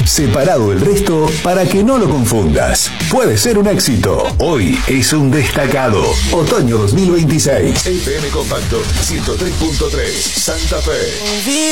separado del resto para que no lo confundas. Puede ser un éxito. Hoy es un destacado. Otoño 2026. FM Compacto 103.3 Santa Fe.